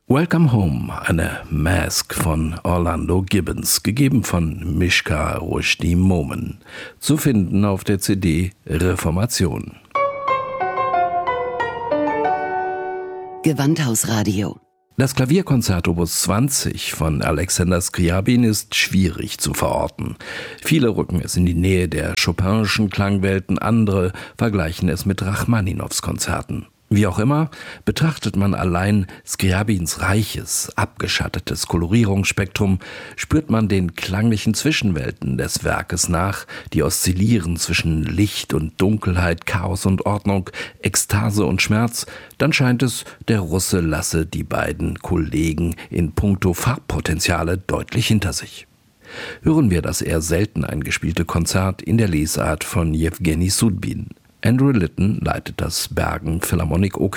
Welcome Home, eine Masque von Orlando Gibbons, gegeben von Mishka Rushdie Momen, zu finden auf der CD Reformation. Gewandhausradio. Das Klavierkonzert Opus 20 von Alexander Scriabin ist schwierig zu verorten. Viele rücken es in die Nähe der Chopinschen Klangwelten, andere vergleichen es mit Rachmaninows Konzerten. Wie auch immer, betrachtet man allein Scriabins reiches, abgeschattetes Kolorierungsspektrum, spürt man den klanglichen Zwischenwelten des Werkes nach, die oszillieren zwischen Licht und Dunkelheit, Chaos und Ordnung, Ekstase und Schmerz, dann scheint es, der Russe lasse die beiden Kollegen in puncto Farbpotenziale deutlich hinter sich. Hören wir das eher selten eingespielte Konzert in der Lesart von Jewgeni Sudbin. Andrew Litton leitet das Bergen Philharmonic